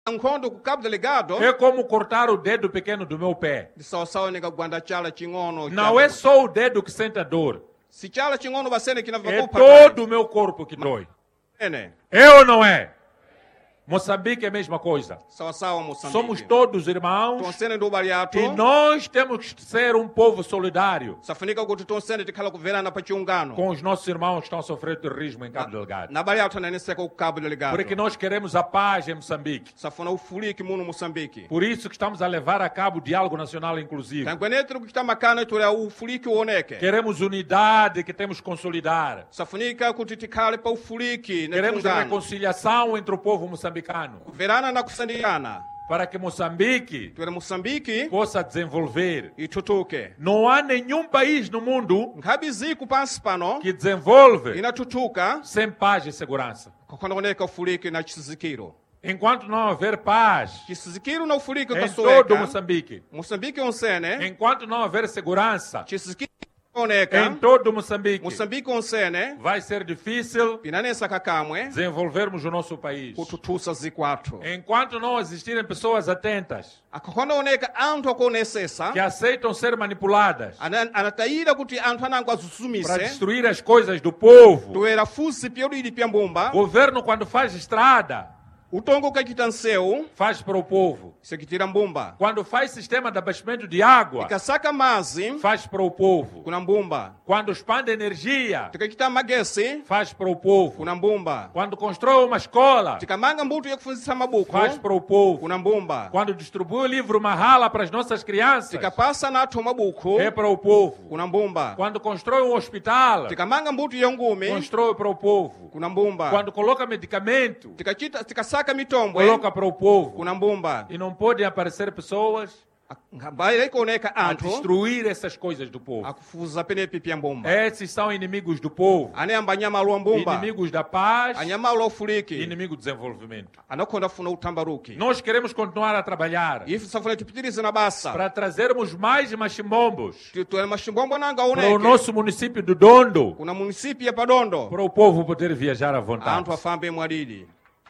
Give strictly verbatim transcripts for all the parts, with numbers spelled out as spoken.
Nkhondo ku Cabo Delgado é como cortar o dedo pequeno do meu pé. ndisawasawa nikagwanda chala ching'ono Não é só o dedo que sente a dor, si chala ching'ono basene kinava é kupha todo o meu corpo que dói. ene É ou não é? Moçambique é a mesma coisa. sawasawa Moçambique Somos todos irmãos tonsene ndi ubali yathu e nós temos que ser um povo solidário safunika kuti tonsene tikhala kuverana pa chiungano com os nossos irmãos que estão a sofrer terrorismo em Cabo Delgado. na bali yathu anayeneseka ku Cabo Delgado Porque nós queremos a paz em Moçambique. safuna ufuliki muno Moçambique Por isso que estamos a levar a cabo o diálogo nacional inclusivo. kangwenetiri kuchita makana tuli ufuliki uoneke Queremos unidade que temos que consolidar. safunika kuti tikhale pa ufuliki na Queremos a chiungano reconciliação entre o povo moçambicano. kuverana na kusandikana Para que Moçambique twere Moçambique possa desenvolver. itutuke Não há nenhum país no mundo nkhabi ziku pansi pano que desenvolve inatutuka sem paz e segurança. kukhoneka ufuliki na chisizikiro Enquanto não houver paz chisizikiro na ufuliki em todo ukasoweka Moçambique, Moçambique onsene enquanto não houver segurança chisizikiro em oneka todo Moçambique, Moçambique onsene vai ser difícil pinanesa kakamwe desenvolvermos o nosso país. kututusa zikwathu Enquanto não existirem pessoas atentas, akakhona oneka anthu akuonesesa que aceitam ser manipuladas ana- anatayira kuti anthu anango para azuzumise destruir as coisas do povo, toera fusi pyolili pya mbumba o governo, quando faz estrada, utongo ukachita nseu faz para o povo. sekitira mbumba Quando faz sistema de abastecimento de água, ikasaka mazi faz para o povo. kuna mbumba Quando expande energia, tikachita magesi faz para o povo. kuna mbumba Quando constrói uma escola, tikamanga mbuto yakufunzisa mabuku faz para o povo. kuna mbumba Quando distribui o livro Mahala para as nossas crianças, tikapasa nathu mabuku é para o povo. kuna mbumba Quando constrói um hospital, tikamanga mbuto yangumi constrói para o povo. kuna mbumba Quando coloca medicamento, tikachita tikasaka mitombwe coloca para o povo. kuna mbumba E não podem aparecer pessoas baile kuoneka a anthu destruir essas coisas do povo. akufuza penepi pya mbumba Esses são inimigos do povo, anayamba anyamalo wa mbumba inimigos da paz, anyamalo ufuliki inimigo do desenvolvimento. anakhonda funa utambaruki Nós queremos continuar a trabalhar ife safuna tipitirize na basa para trazermos mais machimbombos titwere mashimbombo nanga para o oneke nosso município do Dondo, kuna munisipi ya padondo para o povo poder viajar à vontade. anthu afambe mwalili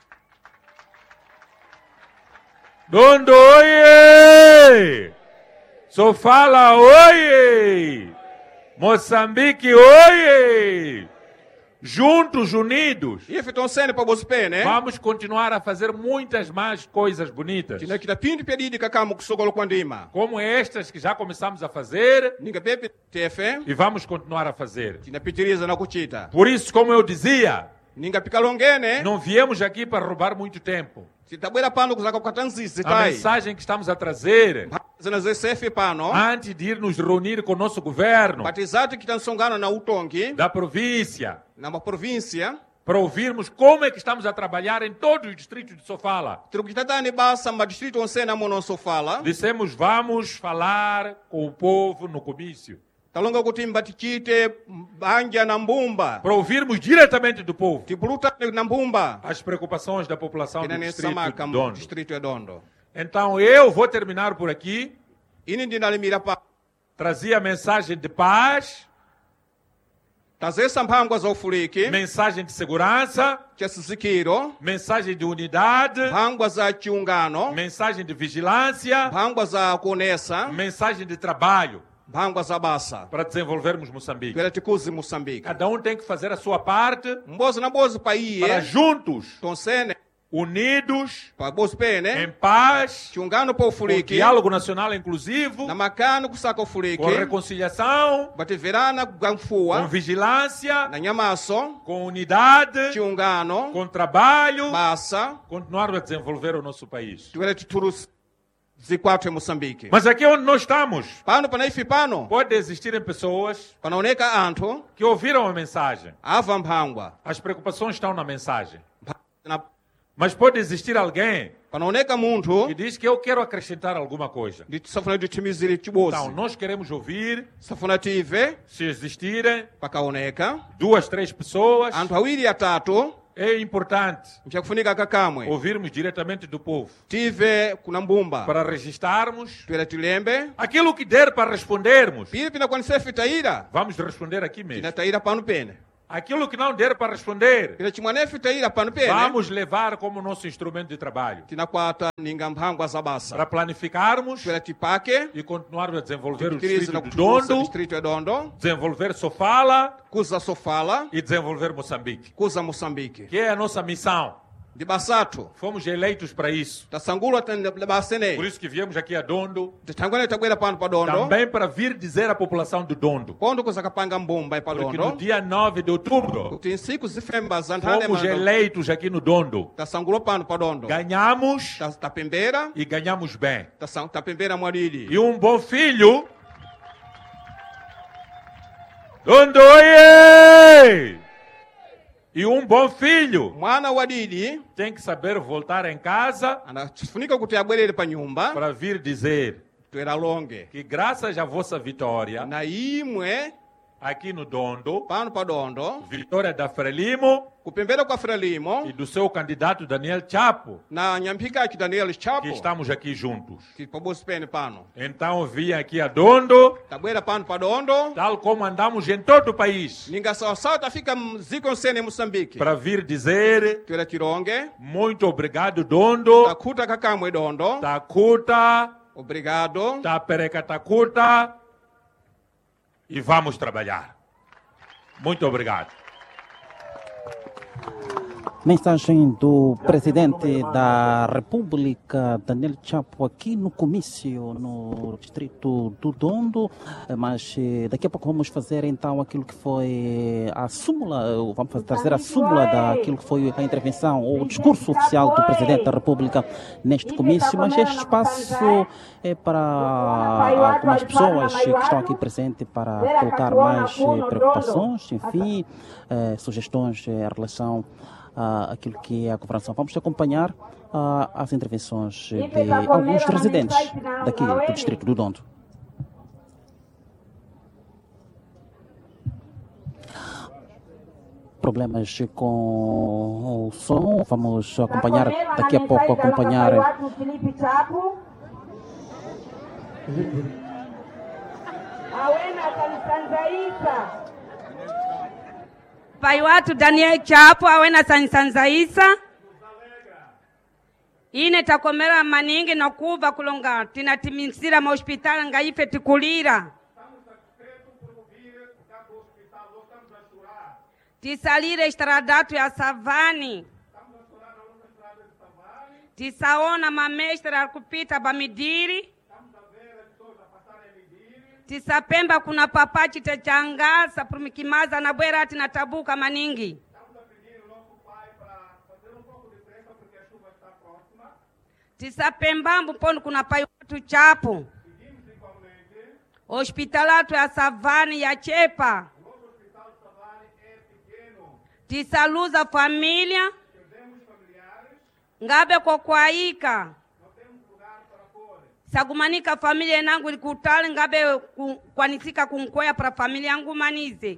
Dondo, oiê! Só fala oiê! Moçambique, oiê! Juntos, unidos, ife tonsene pabosi pene vamos continuar a fazer muitas mais coisas bonitas, tinakita pindi pyadidi kakamu kusogolo kwa ndima como estas que já começamos a fazer ninga pepe tefe e vamos continuar a fazer. tinapitiriza na kuchita Por isso, como eu dizia, ninga pikalongene não viemos aqui para roubar muito tempo. titabwera pano kuzaka kukata nzizi A tai mensagem que estamos a trazer, zina zesefe pano antes de ir nos reunir com o nosso governo batizati kita nsongano na utongi da província, na maprovíncia para ouvirmos como é que estamos a trabalhar em todos os distritos de Sofala. tiri kuchitatani basa madistrito onsene amono nsofala Dissemos, vamos falar com o povo no comício, talonga kuti mbatichite banja na mbumba para ouvirmos diretamente do povo tipulutane na mbumba as preocupações da população do inane distrito samaka de mu Dondo. distrito ya dondo Então eu vou terminar por aqui. ini ndinalimira pa Trazia mensagem de paz, tazesa mphangwa za ufuliki mensagem de segurança, chasizikiro mensagem de unidade, mphangwa za chiungano mensagem de vigilância, mphangwa za kuonesa mensagem de trabalho mphangwa za basa para desenvolvermos Moçambique. twera tikuzi Moçambique Cada um tem que fazer a sua parte mbozi na bozi pa para iye juntos, tonsene unidos, pa bozi pene em paz, chiungano pa com ufuliki diálogo nacional inclusivo, na makano kusaka ufuliki com reconciliação, bativerana com kugamfuwa vigilância, na nyamaso com unidade, chiungano com trabalho, basa continuar a desenvolver o nosso país. twera tituru zikwathu em Moçambique Mas aqui onde nós estamos, pano panaife pano pode existirem pessoas panaoneka anthu que ouviram a mensagem. ava mphangwa As preocupações estão na mensagem. Na- Mas pode existir alguém panaoneka munthu que diz que eu quero acrescentar alguma coisa. safuna titimizire tibozi Então, nós queremos ouvir, safuna tive se existirem pakaoneka duas, três pessoas, anthu awiri atatu é importante mchakufunika kakamwe ouvirmos diretamente do povo tive kuna mbumba para registarmos twera tilembe aquilo que der para respondermos. pili pinakwanisa ife tayira Vamos responder aqui mesmo. tinatayira pano pene Aquilo que não der para responder, pila chimwane fitaira pano pene vamos levar como nosso instrumento de trabalho. tinakwata ninga mphangwa za basa Para planificarmos pila tipake e continuarmos a desenvolver o titiriza distrito na de kutukuza Dondo, distrito ya Dondo, desenvolver Sofala kuza Sofala, e desenvolver Moçambique, kuza Moçambique. que é a nossa missão. De basatu Fomos eleitos para isso. tasangulwa tande Por basene isso que viemos aqui a Dondo, tangwana tagwera pano pa Dondo também para vir dizer à população de Dondo, kondo kuza kapanga mbumba pa porque no Dondo dia nove de outubro kuti nsiku zifemba zantande fomos eleitos aqui no Dondo. tasangulwa pano pa Dondo Ganhamos Ta- tapembera e ganhamos bem. tasang tapembera mwalili E um bom filho. Dondo, oiê! E um bom filho mwana wadidi tem que saber voltar em casa anafunika kuti abwerere pa nyumba para vir dizer twera longe que graças à vossa vitória na imwe aqui no Dondo, pano pa Dondo vitória da Frelimo kupembera kwa Frelimo e do seu candidato Daniel Chapo, na nyampika ki Daniel que Chapo estamos aqui juntos. que pabosi pene pano Então vim aqui a Dondo, tabwera pano pa Dondo tal como andamos em todo o país, ninga sawasawa tafika mziko nsene Moçambique para vir dizer twera tironge muito obrigado Dondo, takuta kakamwe Dondo Takuta, obrigado Tapereka Takuta, e vamos trabalhar. Muito obrigado. Mensagem do presidente da República, Daniel Chapo, aqui no comício, no distrito do Dondo. Mas daqui a pouco vamos fazer então aquilo que foi a súmula, vamos trazer a súmula daquilo que foi a intervenção ou o discurso oficial do presidente da República neste comício. Mas este espaço é para algumas pessoas que estão aqui presentes para colocar mais preocupações, enfim, eh, sugestões em relação Uh, aquilo que é a governação. Vamos acompanhar uh, as intervenções de alguns residentes daqui do distrito do Dondo. Problemas com o som, vamos acompanhar daqui a pouco acompanhar pai watu Daniel Chapo awena sansanzaisa ine takomera maningi na kuva kulonga tinatimisira mahospitali ngaife tikulira tisalire estradatu ya Savani tisaona mamestre akupita bamidiri tisapemba kuna papachi techangasa prumikimaza na bwera ati natabuka maningi. Tisapembambu pondo kuna pai watu Chapo. Hospitalatu ya Savani ya Chepa. Tisaluza familia. Ngabe kwa kwaika. Sagumanika familia yangu ilikutali ngabe kwanisika kunkoya para familia yangu manize.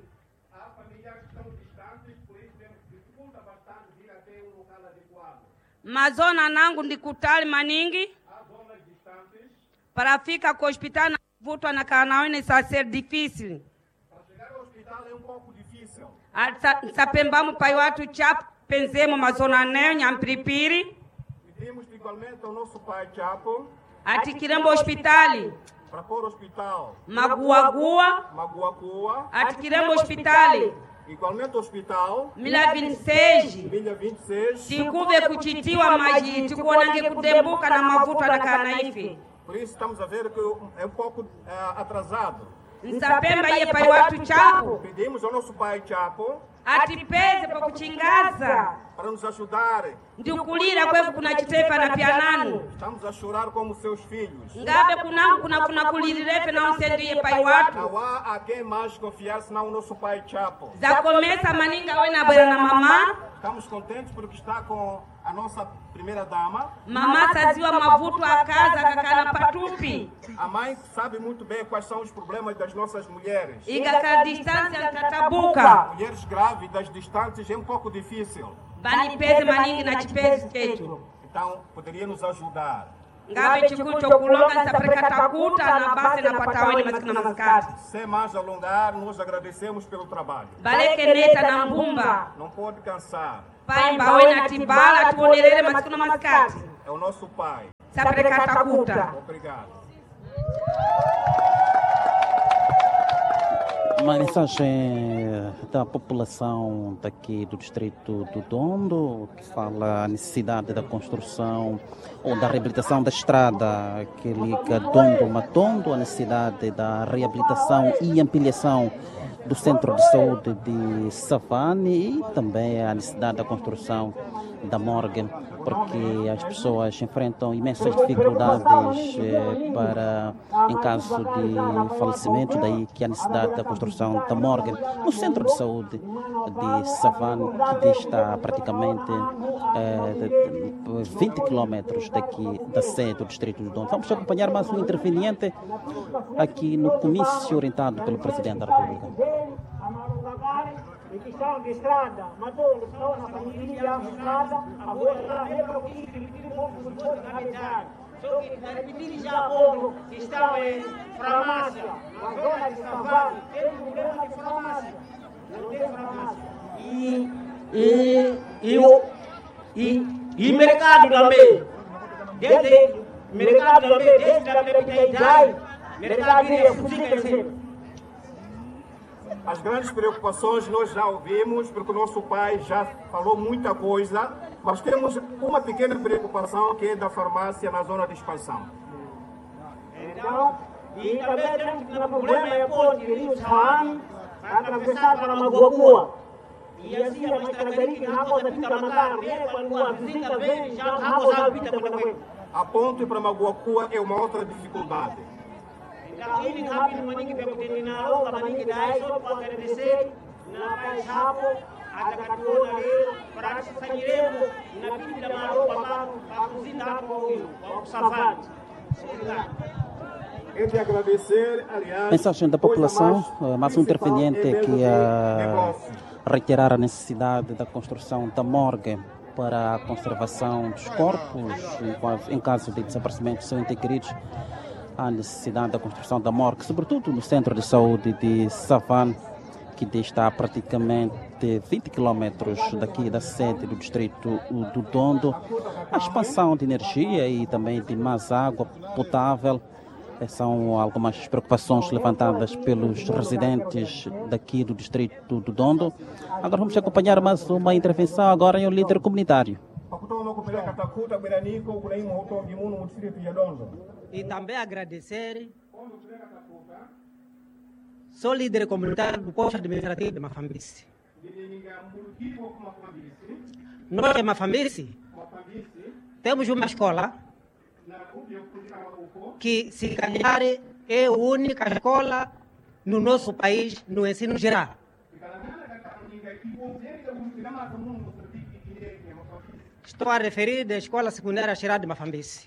Mazona nangu ndikutali maningi. Para fika kwa hospitali na vutwa na kanaone sa ser difícil. Para chegar ao hospital é um pouco difícil. Sapembamo pai watu Chapo pensemos mazona neo nyampiripiri. Pedimos igualmente ao nosso pai Chapo ati kirembo hospitali para pôr hospital Maguagua Maguacua ati kirembo hospitali igualmente hospital mila vinte e seis milha vinte e seis tikuve kuchitiwa maji tikuonange kudembuka na mavuta na kanaife. Por isso estamos a ver que é um pouco uh, atrasado. Nsapemba ye pai watu Chapo Pedimos ao nosso pai Chapo atipeze pa kuchingaza para nos ajudar. ndikulira kwevu kuna chitepa na piananu Estamos a chorar como seus filhos. ngabe kunangu kuna kuna kulirefe na unsendiye pai watu Não há a quem mais confiar senão o nosso pai Chapo. za komesa maninga wena bwera na mama. Estamos contentes porque está com a nossa primeira dama. Mama saziwa mavuto a casa kakana patupi. A mãe sabe muito bem quais são os problemas das nossas mulheres. Iga ka distância tatabuka. Mulheres grávidas, distantes, é um pouco difícil. Bani pese maningi na chipese chetu. Então, poderia nos ajudar. ngabe chikucho kulonga saprekatakuta na base na pataweni masikina maskati. Sem mais alongar, nós agradecemos pelo trabalho. Baleke neta na mbumba. Não pode cansar. Pai mbawe na tibala tuonerere masikina maskati. É o nosso pai. Saprekatakuta. Obrigado. Uma mensagem da população daqui do distrito do Dondo, que fala a necessidade da construção ou da reabilitação da estrada que liga Dondo a Matondo, a necessidade da reabilitação e ampliação do centro de saúde de Savane e também a necessidade da construção da morgue, porque as pessoas enfrentam imensas dificuldades eh, para, em caso de falecimento, daí que a necessidade da construção da morgue no centro de saúde de Savane, que está praticamente eh, vinte quilômetros daqui da sede do distrito do Dondo. Vamos acompanhar mais um interveniente aqui no comício orientado pelo Presidente da República. E questão de estrada, matou questão na família, estrada, agora é para o que ele pode realizar. Só que na repetir já povo estão em farmácia, na zona de Savane, tem um problema de farmácia, não tem farmácia. E, e, e, o, e, e mercado também, desde mercado também, desde a Pepitaidai, mercado é possível. As grandes preocupações nós já ouvimos, porque o nosso pai já falou muita coisa, mas temos uma pequena preocupação que é da farmácia na zona de expansão. Então, e também temos um problema é ponte de Rio Savane, para atravessar para Maguacua. E assim é mais característica que na coisa fica matar, quando a visita vem, já a água já habita para Maguacua. A ponte para Maguacua é uma outra dificuldade. Então, ele rápido, maninho, que eu na aula, maninho, daí só para agradecer, na paz rapo, a Tacatona ali, para que sairemos, na vida da Maropa, para cozinhar para o Savane. Obrigado. É de agradecer, aliás... Mensagem da população, mais, mais um interveniente que a reiterar a necessidade da construção da morgue para a conservação dos corpos, em caso de desaparecimento são integridos, a necessidade da construção da morgue, sobretudo no centro de saúde de Savane, que está a praticamente vinte quilômetros daqui da sede do distrito do Dondo. A expansão de energia e também de mais água potável são algumas preocupações levantadas pelos residentes daqui do distrito do Dondo. Agora vamos acompanhar mais uma intervenção agora em um líder comunitário. E também agradecer, sou líder comunitário do posto administrativo de Mafambice. Nós em Mafambice temos uma escola que, se calhar, é a única escola no nosso país no ensino geral. Estou a referir da Escola Secundária Geral de Mafambice.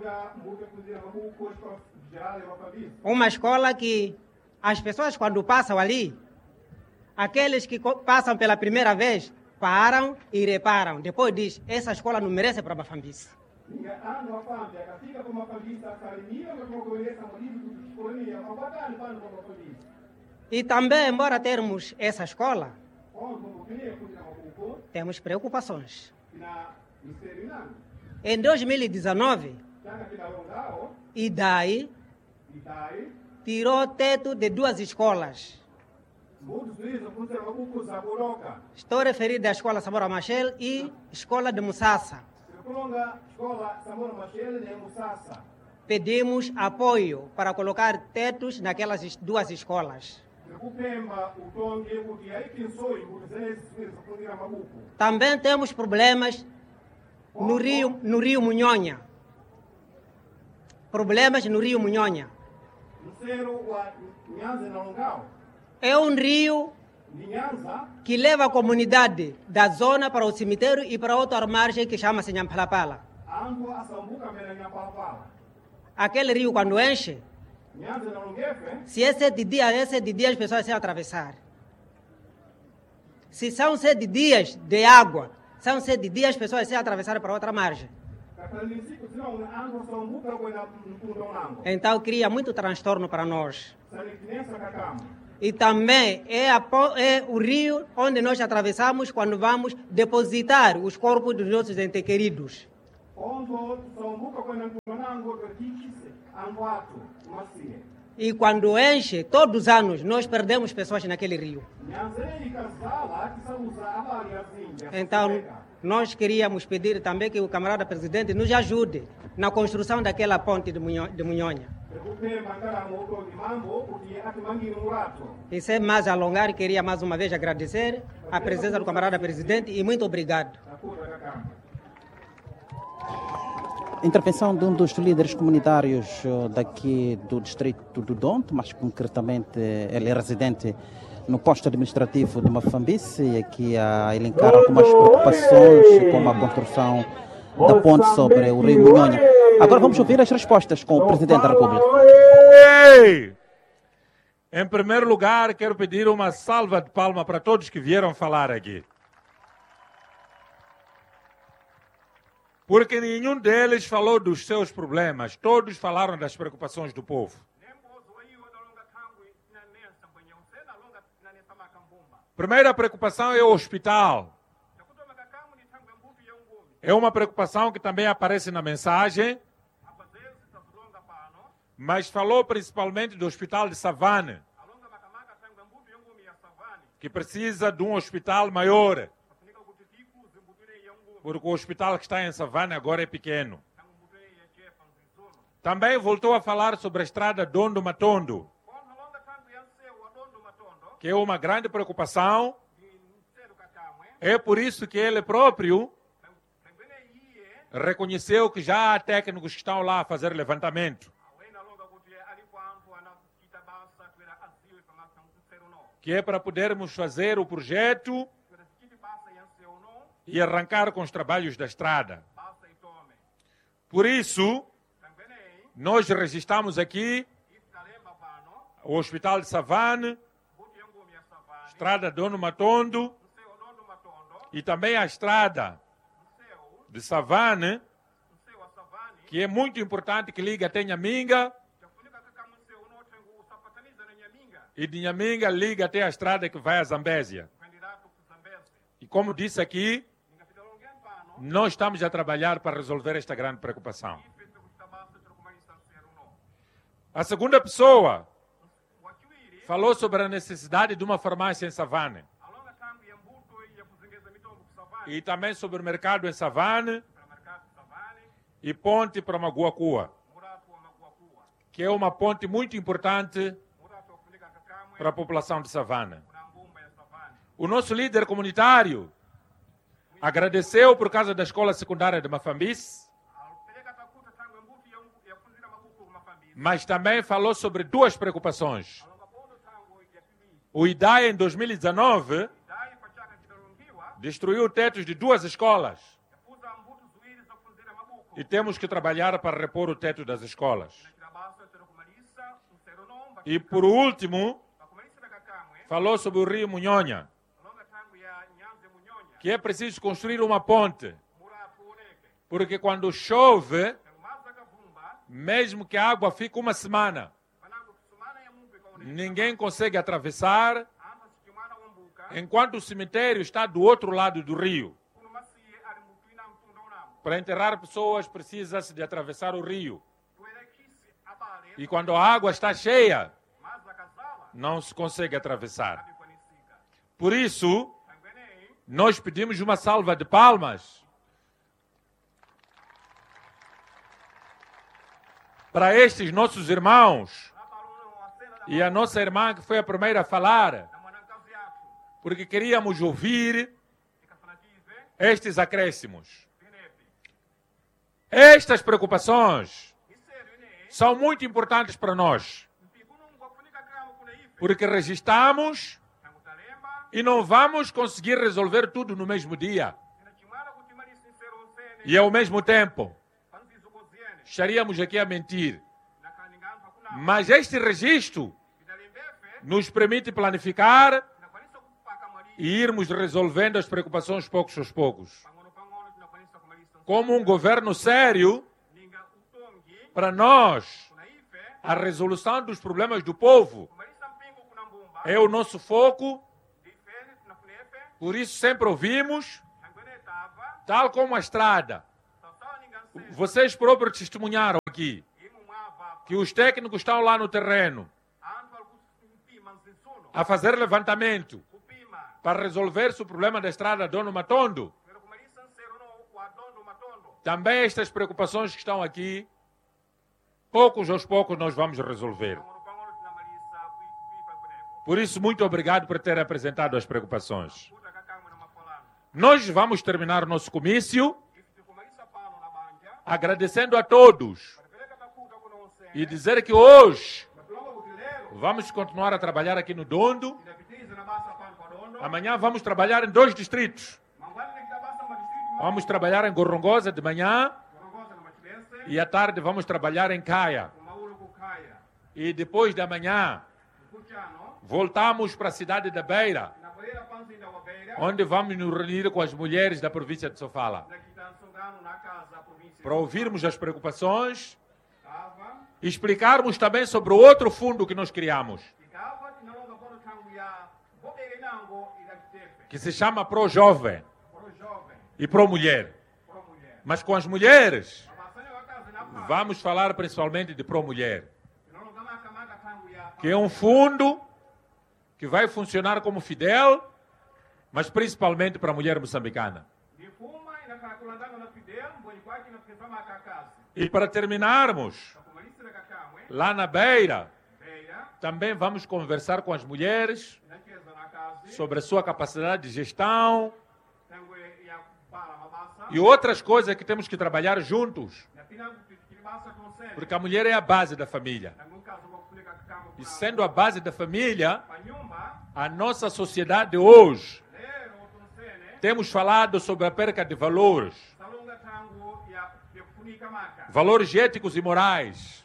Uma escola que as pessoas, quando passam ali, aqueles que passam pela primeira vez, param e reparam. Depois diz, essa escola não merece para Mafambice. E também, embora termos essa escola, temos preocupações. Em dois mil e dezenove, e daí tirou o teto de duas escolas. Estou a referir à Escola Samora Machel e Escola de Mussassa. Pedimos apoio para colocar tetos naquelas duas escolas. Também temos problemas no rio, no rio Munhonha. Problemas no rio Munhonha. É um rio que leva a comunidade da zona para o cemitério e para outra margem que chama-se Nhampalapala. Aquele rio, quando enche, se é sete dias, é sete dias as pessoas se atravessar. Se são sete dias de água, são sete dias as pessoas se atravessar para outra margem. Então cria muito transtorno para nós. E também é, a, é o rio onde nós atravessamos quando vamos depositar os corpos dos nossos entes queridos. E quando enche, todos os anos, nós perdemos pessoas naquele rio. Então, nós queríamos pedir também que o camarada presidente nos ajude na construção daquela ponte de Munhonha. E sem mais alongar, queria mais uma vez agradecer a presença do camarada presidente e muito obrigado. Intervenção de um dos líderes comunitários daqui do distrito do Donto, mais concretamente ele é residente no posto administrativo de Mafambice, e aqui a elencar algumas preocupações como a construção da ponte sobre o rio Munhonha. Agora vamos ouvir as respostas com o Presidente da República. Em primeiro lugar, quero pedir uma salva de palmas para todos que vieram falar aqui. Porque nenhum deles falou dos seus problemas, todos falaram das preocupações do povo. Primeira preocupação é o hospital. É uma preocupação que também aparece na mensagem, mas falou principalmente do hospital de Savane, que precisa de um hospital maior. Porque o hospital que está em Savane agora é pequeno. Também voltou a falar sobre a estrada Dondo Matondo, que é uma grande preocupação. É por isso que ele próprio reconheceu que já há técnicos que estão lá a fazer levantamento. Que é para podermos fazer o projeto e arrancar com os trabalhos da estrada. Por isso, nós registramos aqui o Hospital de Savane, Estrada Dondo Matondo e também a Estrada de Savane, que é muito importante, que liga até Nhaminga, e de Nhaminga liga até a estrada que vai a Zambésia. E como disse aqui, nós estamos a trabalhar para resolver esta grande preocupação. A segunda pessoa falou sobre a necessidade de uma farmácia em Savane. E também sobre o mercado em Savane e ponte para Maguacua, que é uma ponte muito importante para a população de Savane. O nosso líder comunitário agradeceu por causa da escola secundária de Mafambice, mas também falou sobre duas preocupações. O I D A I, em dois mil e dezenove, destruiu tetos de duas escolas. E temos que trabalhar para repor o teto das escolas. E, por último, falou sobre o rio Munhonha, que é preciso construir uma ponte, porque quando chove, mesmo que a água fique uma semana, ninguém consegue atravessar, enquanto o cemitério está do outro lado do rio. Para enterrar pessoas, precisa-se de atravessar o rio. E quando a água está cheia, não se consegue atravessar. Por isso, nós pedimos uma salva de palmas para estes nossos irmãos e a nossa irmã que foi a primeira a falar, porque queríamos ouvir estes acréscimos. Estas preocupações são muito importantes para nós, porque registramos e não vamos conseguir resolver tudo no mesmo dia. E ao mesmo tempo, estaríamos aqui a mentir. Mas este registro nos permite planificar e irmos resolvendo as preocupações poucos aos poucos. Como um governo sério, para nós, a resolução dos problemas do povo é o nosso foco. Por isso sempre ouvimos, tal como a estrada. Vocês próprios testemunharam aqui que os técnicos estão lá no terreno a fazer levantamento para resolver o problema da estrada Dono Matondo. Também estas preocupações que estão aqui, poucos aos poucos nós vamos resolver. Por isso, muito obrigado por ter apresentado as preocupações. Nós vamos terminar o nosso comício agradecendo a todos e dizer que hoje vamos continuar a trabalhar aqui no Dondo. Amanhã vamos trabalhar em dois distritos. Vamos trabalhar em Gorongosa de manhã e à tarde vamos trabalhar em Caia. E depois da manhã voltamos para a cidade da Beira, onde vamos nos reunir com as mulheres da província de Sofala para ouvirmos as preocupações e explicarmos também sobre o outro fundo que nós criamos, que se chama Pro Jovem e Pro Mulher. Mas com as mulheres, vamos falar principalmente de Pro Mulher, que é um fundo que vai funcionar como Fidel, mas principalmente para a mulher moçambicana. E para terminarmos, lá na Beira, também vamos conversar com as mulheres sobre a sua capacidade de gestão e outras coisas que temos que trabalhar juntos, porque a mulher é a base da família. E sendo a base da família, a nossa sociedade hoje, temos falado sobre a perca de valores, valores éticos e morais,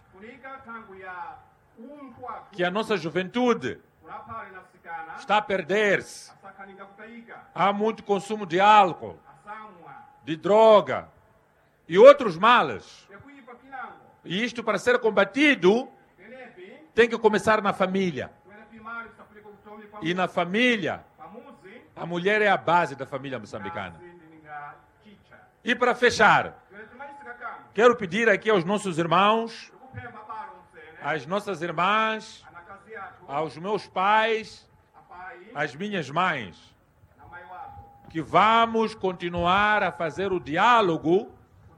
que a nossa juventude está a perder-se. Há muito consumo de álcool, de droga e outros males. E isto, para ser combatido, tem que começar na família. E na família, a mulher é a base da família moçambicana. E para fechar, quero pedir aqui aos nossos irmãos, às nossas irmãs, aos meus pais, às minhas mães, que vamos continuar a fazer o diálogo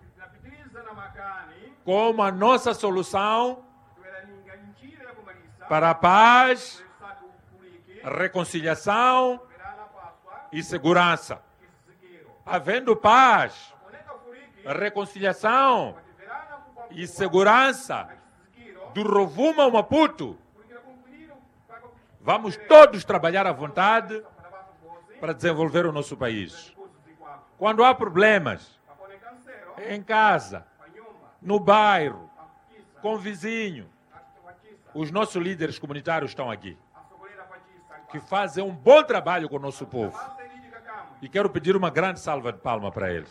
como a nossa solução para a paz, a reconciliação e segurança. Havendo paz, reconciliação e segurança do Rovuma ao Maputo, vamos todos trabalhar à vontade para desenvolver o nosso país. Quando há problemas em casa, no bairro, com o vizinho, os nossos líderes comunitários estão aqui, que fazem um bom trabalho com o nosso povo. E quero pedir uma grande salva de palmas para eles.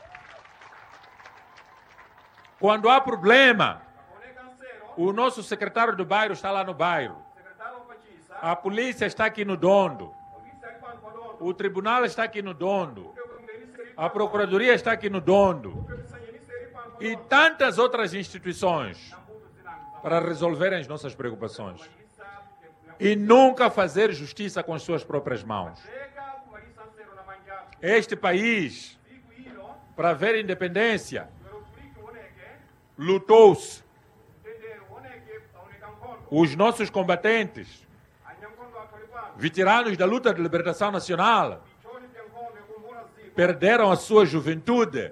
Quando há problema, o nosso secretário do bairro está lá no bairro. A polícia está aqui no Dondo. O tribunal está aqui no Dondo. A procuradoria está aqui no Dondo. E tantas outras instituições para resolverem as nossas preocupações. E nunca fazer justiça com as suas próprias mãos. Este país, para ver independência, lutou-se. Os nossos combatentes, veteranos da luta de libertação nacional, perderam a sua juventude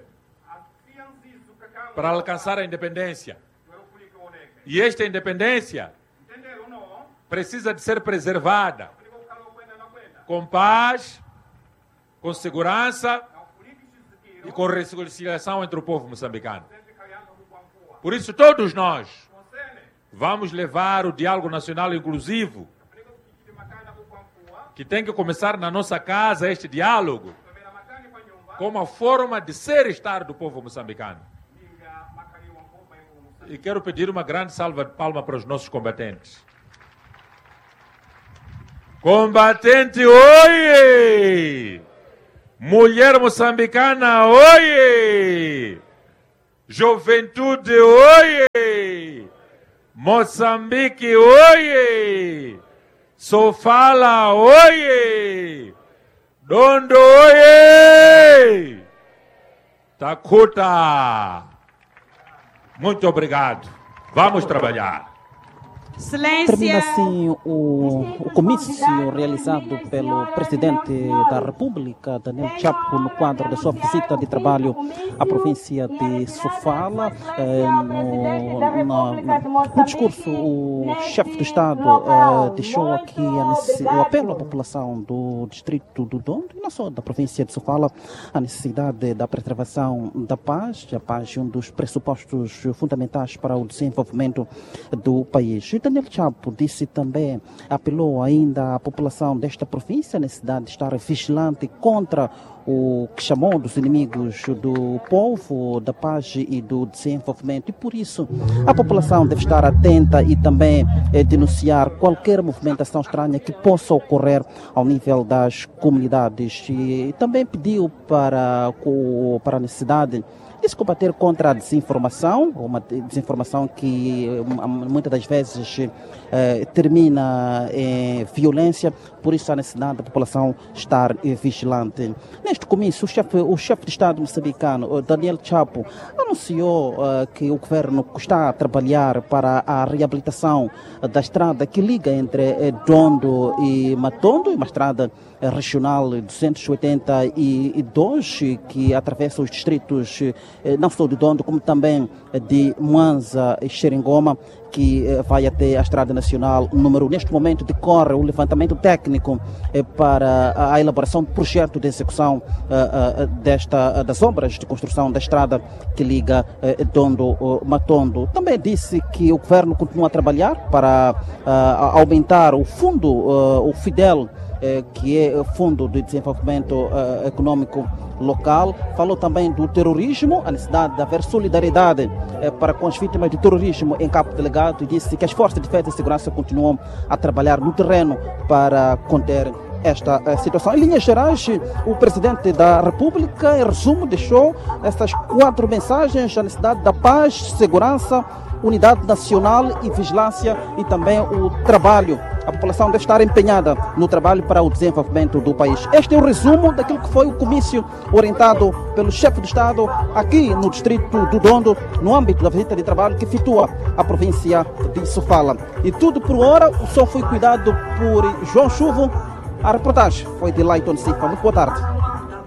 para alcançar a independência. E esta independência precisa de ser preservada com paz, com segurança e com reconciliação entre o povo moçambicano. Por isso, todos nós vamos levar o diálogo nacional inclusivo, que tem que começar na nossa casa, este diálogo, como a forma de ser e estar do povo moçambicano. e quero pedir uma grande salva de palmas para os nossos combatentes. Combatente, oie! Mulher moçambicana, oie! Juventude, oie! Moçambique, oie! Sofala, oie! Dondo, oie! Takuta! Muito obrigado. Vamos trabalhar. Termina assim o, o comício realizado pelo Presidente da República, Daniel Chapo, no quadro da sua visita de trabalho à província de Sofala. Eh, no, no, no discurso, o chefe do Estado eh, deixou aqui a, o apelo à população do distrito do Dondo, e não só da província de Sofala, a necessidade da preservação da paz. A paz é um dos pressupostos fundamentais para o desenvolvimento do país. E Daniel Chapo disse também, apelou ainda à população desta província a necessidade de estar vigilante contra o que chamou dos inimigos do povo, da paz e do desenvolvimento. E por isso a população deve estar atenta e também eh, denunciar qualquer movimentação estranha que possa ocorrer ao nível das comunidades. E também pediu para, para a necessidade de se combater contra a desinformação, uma desinformação que muitas das vezes eh, termina em violência. Por isso a necessidade da população estar eh, vigilante. Neste comício, o chefe, o chefe de Estado moçambicano, Daniel Chapo, anunciou uh, que o governo está a trabalhar para a reabilitação da estrada que liga entre eh, Dondo e Matondo, uma estrada eh, regional duzentos e oitenta e dois, que atravessa os distritos eh, não só de Dondo, como também de Mwanza e Xeringoma, que eh, vai até a Estrada Nacional número um. Neste momento decorre o levantamento técnico eh, para a, a elaboração do projeto de execução uh, uh, desta, uh, das obras de construção da estrada que liga uh, Dondo-Matondo. Também disse que o governo continua a trabalhar para uh, aumentar o fundo, uh, o FIDEL, eh, que é o Fundo de Desenvolvimento uh, Econômico Local. Falou também do terrorismo, a necessidade de haver solidariedade eh, para com as vítimas de terrorismo em Cabo Delgado, e disse que as forças de defesa e segurança continuam a trabalhar no terreno para conter esta eh, situação. Em linhas gerais, o Presidente da República, em resumo, deixou essas quatro mensagens: a necessidade da paz, segurança, unidade nacional e vigilância, e também o trabalho. A população deve estar empenhada no trabalho para o desenvolvimento do país. Este é o resumo daquilo que foi o comício orientado pelo chefe de Estado aqui no distrito do Dondo, no âmbito da visita de trabalho que efetua a província de Sofala. E tudo por hora. O som foi cuidado por João Chuvo. A reportagem foi de Leiton Sifa. Muito boa tarde.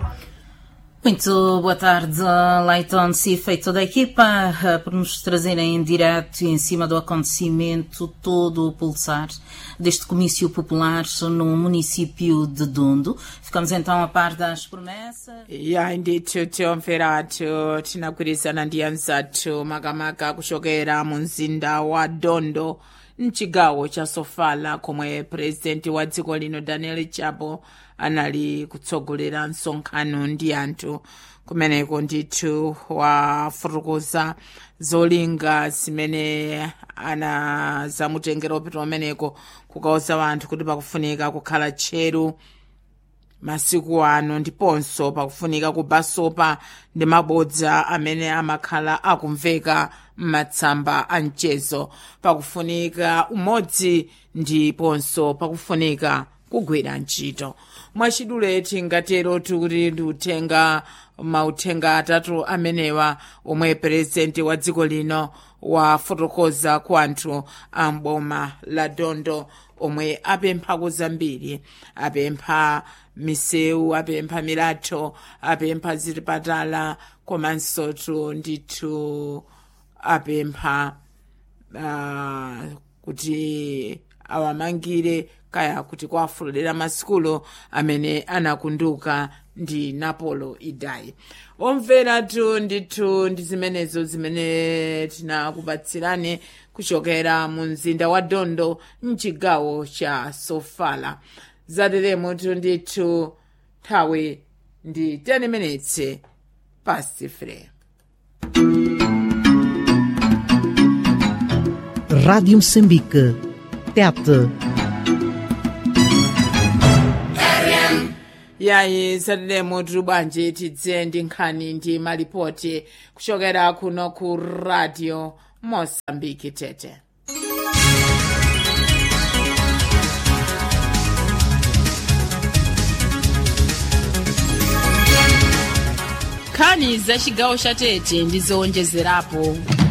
Muito boa tarde, Leiton Sifa e toda a equipa, por nos trazerem em direto e em cima do acontecimento todo o pulsar deste comício popular no município de Dondo. Ficamos então a par das promessas. Ya ndithu tiomferatu tinagwirizana ndi anzathu makamaka kuchokera mu mzinda wa Dondo mchigawo cha Sofala, komwe presidenti wa dziko lino Daniel Chapo anali kutsogolera msonkhano ndi anthu kumeneko. Ndithu wafotokoza zolinga zimene anazamutengera opita umeneko, kukauza wanthu kuti pakufunika kukhala tcheru masiku ano, ndiponso pakufunika kubasopa ndi mabodza amene amakhala akumveka m'matsamba a mchezo, pakufunika umodzi, ndiponso pakufunika kugwira ntchito. Mwachidule tingatero kuti ndiuthenga mauthenga atatu amenewa omwe presidenti wa dziko lino wafotokoza ku anthu a mboma la Dondo, omwe apempha kuzambiri, apempha misewu, apempha milatho, apempha zipatala, komanso tu ndithu apempha uh, kuti awamangire kaya kuti kwafululira masikulo amene anakunduka ndi Napolo Idai. Omvera tu ndithu ndi zimenezo zimene tinakupatsirani kuchokera mu mzinda wa Dondo mchigawo cha Sofala. Zateremo tu ndithu nthawi ndi ten minutes past three. Rádio Moçambique. Tete. yayi satide mutu bwanji tidze ndi nkhani ndi malipoti kuchokera kuno ku Radio Mozambique Tete. nkhani za chigawo cha Tete ndi zowonjezerapo.